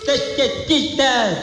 chachitas.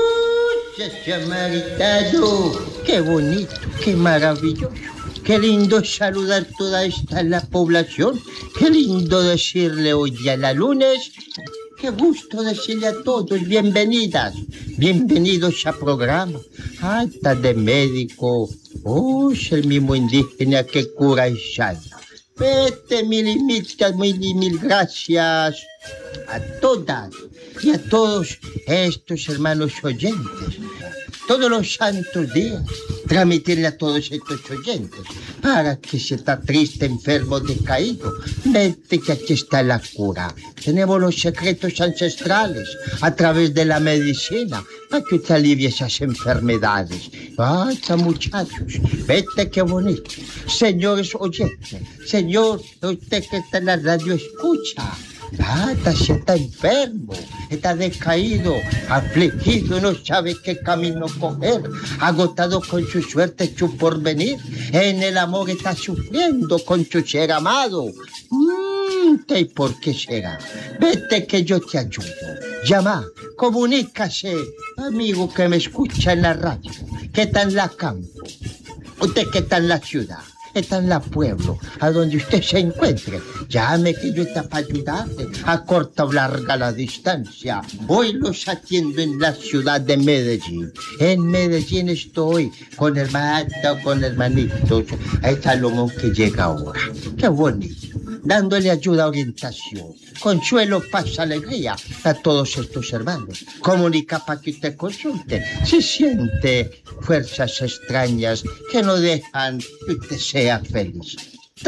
Chachamaritado. Qué bonito, qué maravilloso. Qué lindo saludar toda esta la población. Qué lindo decirle hoy día la lunes. Qué gusto decirle a todos bienvenidas. Bienvenidos a programa. Hasta de médico. Es el mismo indígena que cura y sana. Vete, mil gracias a todas y a todos estos hermanos oyentes. Todos los santos días, transmitirle a todos estos oyentes, para que si está triste, enfermo, decaído, vete que aquí está la cura. Tenemos los secretos ancestrales a través de la medicina, para que te alivie esas enfermedades. Basta, muchachos, vete qué bonito. Señores oyentes, señor, usted que está en la radio, escucha. Nada, si está enfermo, está decaído, afligido, no sabe qué camino coger, agotado con su suerte, su porvenir, en el amor está sufriendo con su ser amado. ¿Y por qué será? Vete que yo te ayudo. Llama, comunícase, amigo que me escucha en la radio, que está en la campo, usted que está en la ciudad. Está en la pueblo, a donde usted se encuentre. Llame que yo está para ayudarle a corta o larga la distancia. Hoy los atiendo en la ciudad de Medellín. En Medellín estoy con hermanitos. Ahí Salomón que llega ahora. Qué bonito. Dándole ayuda, orientación, consuelo, paz, alegría a todos estos hermanos. Comunica para que usted consulte. Si siente fuerzas extrañas que no dejan que usted sea feliz.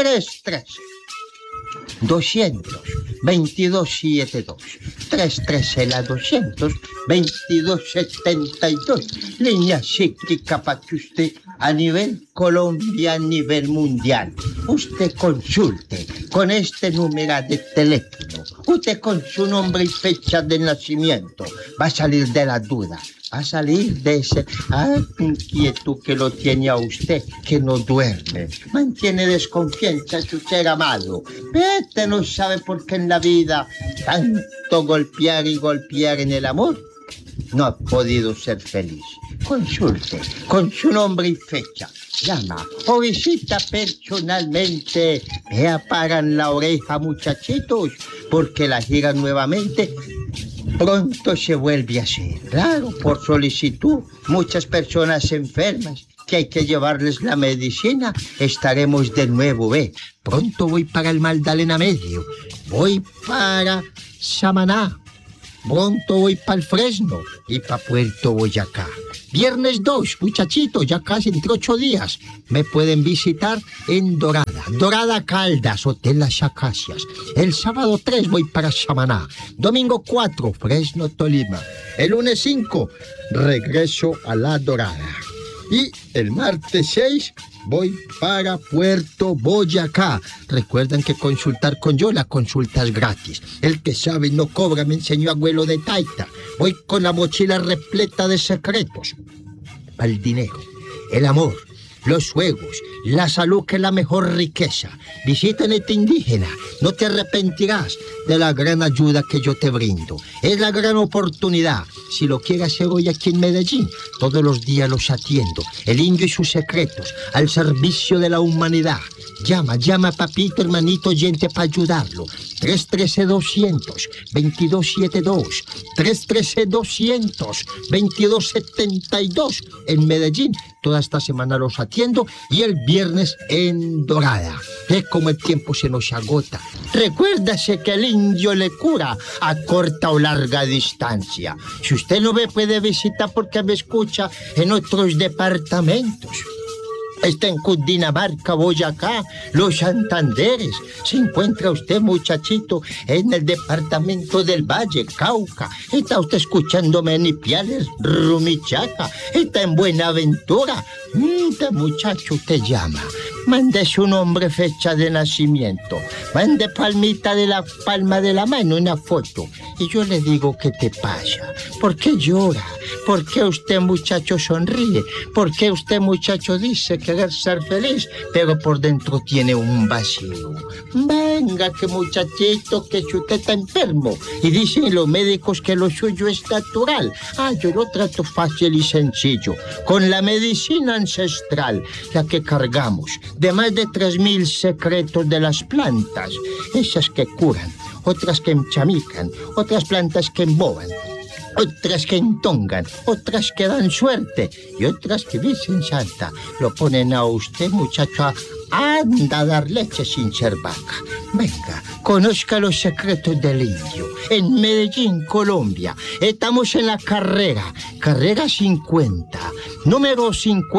3-3-200-2272. 3-3-200-2272. Línea psíquica para que usted a nivel Colombia, a nivel mundial, usted consulte con este número de teléfono. Usted con su nombre y fecha de nacimiento va a salir de la duda. A salir de ese inquietud que lo tiene a usted, que no duerme, mantiene desconfianza en su ser amado. Vete, no sabe por qué en la vida tanto golpear y golpear en el amor no ha podido ser feliz. Consulte con su nombre y fecha, llama o visita personalmente. Me apagan la oreja, muchachitos, porque la gira nuevamente pronto se vuelve a hacer. Claro, por solicitud, muchas personas enfermas que hay que llevarles la medicina, estaremos de nuevo, Pronto voy para el Magdalena Medio, voy para Samaná, pronto voy para el Fresno y para Puerto Boyacá. Viernes 2, muchachitos, ya casi entre 8 días, me pueden visitar en Dorada Caldas, Hotel Las Acacias. El sábado 3 voy para Samaná. Domingo 4, Fresno, Tolima. El lunes 5, regreso a La Dorada. Y el martes 6 voy para Puerto Boyacá. Recuerden que consultar con yo, la consulta es gratis. El que sabe no cobra, me enseñó abuelo de Taita. Voy con la mochila repleta de secretos. El dinero, el amor, los juegos, la salud, que es la mejor riqueza. Visiten este indígena, no te arrepentirás de la gran ayuda que yo te brindo. Es la gran oportunidad. Si lo quieres hacer hoy aquí en Medellín, todos los días los atiendo. El indio y sus secretos, al servicio de la humanidad. Llama, papito, hermanito, oyente, para ayudarlo. 313-200-2272. 313-200-2272. En Medellín, toda esta semana los atiendo, y el viernes en Dorada. Es como el tiempo se nos agota. Recuérdase que el indio le cura a corta o larga distancia. Si usted no me puede visitar porque me escucha en otros departamentos, está en Cundinamarca, Boyacá, los Santanderes. Se encuentra usted, muchachito, en el departamento del Valle, Cauca. Está usted escuchándome en Ipiales, Rumichaca. Está en Buenaventura. Este muchacho te llama. Mande su nombre, fecha de nacimiento. Mande palmita de la palma de la mano, una foto. Y yo le digo, ¿qué te pasa? ¿Por qué llora? ¿Por qué usted, muchacho, sonríe? ¿Por qué usted, muchacho, dice querer ser feliz, pero por dentro tiene un vacío? Venga, que muchachito, que usted está enfermo. Y dicen los médicos que lo suyo es natural. Yo lo trato fácil y sencillo, con la medicina ancestral, la que cargamos, de más de 3.000 secretos de las plantas. Esas que curan, otras que enchamican, otras plantas que emboban, otras que entongan, otras que dan suerte y otras que dicen santa. Lo ponen a usted, muchacho, anda a dar leche sin ser vaca. Venga, conozca los secretos del indio. En Medellín, Colombia, estamos en la carrera 50, número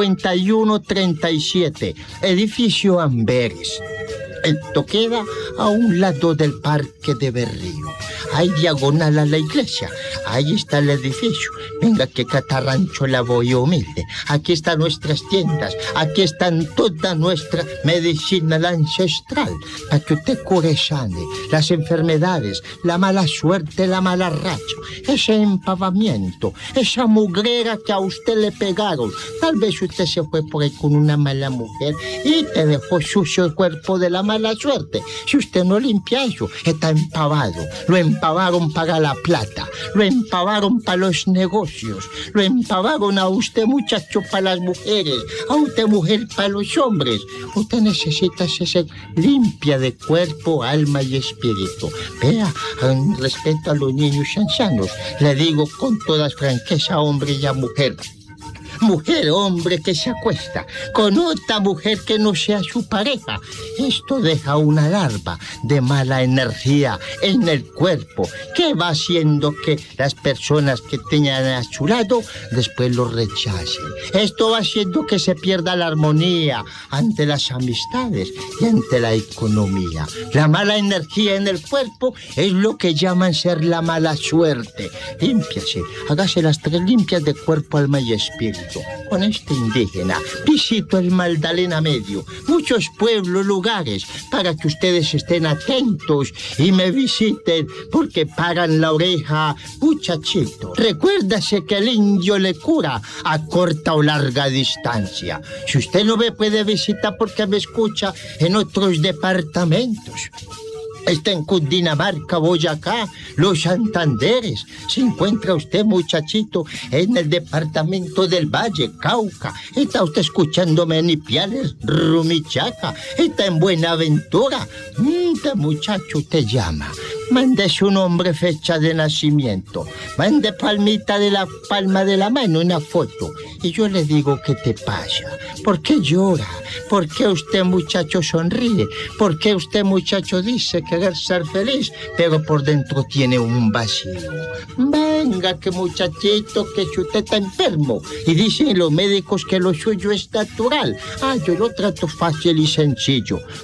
5137, edificio Amberes. Esto queda a un lado del Parque de Berrío. Hay diagonal a la iglesia. Ahí está el edificio. Venga, que catarrancho la voy humilde. Aquí están nuestras tiendas. Aquí están toda nuestra medicina ancestral. Para que usted cure, sane las enfermedades, la mala suerte, la mala racha, ese empavamiento, esa mugrera que a usted le pegaron. Tal vez usted se fue por ahí con una mala mujer y te dejó sucio el cuerpo de la mala suerte. Si usted no limpia eso, está empavado. Lo empavaron para la plata, lo empavaron para los negocios, lo empavaron a usted, muchacho, para las mujeres, a usted, mujer, para los hombres. Usted necesita ser limpia de cuerpo, alma y espíritu. Vea, en respeto a los niños ancianos, le digo con toda franqueza, hombre y a mujer. Mujer, hombre que se acuesta con otra mujer que no sea su pareja, esto deja una larva de mala energía en el cuerpo que va haciendo que las personas que tengan a su lado después lo rechacen. Esto va haciendo que se pierda la armonía ante las amistades y ante la economía. La mala energía en el cuerpo es lo que llaman ser la mala suerte. Límpiase, hágase las 3 limpias de cuerpo, alma y espíritu. Con este indígena visito el Magdalena Medio, muchos pueblos, lugares, para que ustedes estén atentos y me visiten, porque pagan la oreja, muchachito. Recuérdase que el indio le cura a corta o larga distancia. Si usted no me puede visitar porque me escucha en otros departamentos, está en Cundinamarca, Boyacá, los Santanderes. Se encuentra usted, muchachito, en el departamento del Valle, Cauca. Está usted escuchándome en Ipiales, Rumichaca. Está en Buenaventura. ¿Qué muchacho te llama? Mande su nombre, fecha de nacimiento. Mande palmita de la palma de la mano, una foto. Y yo le digo, ¿qué te pasa? ¿Por qué llora? ¿Por qué usted, muchacho, sonríe? ¿Por qué usted, muchacho, dice querer ser feliz, pero por dentro tiene un vacío? Venga, que muchachito, que usted está enfermo. Y dicen los médicos que lo suyo es natural. Yo lo trato fácil y sencillo,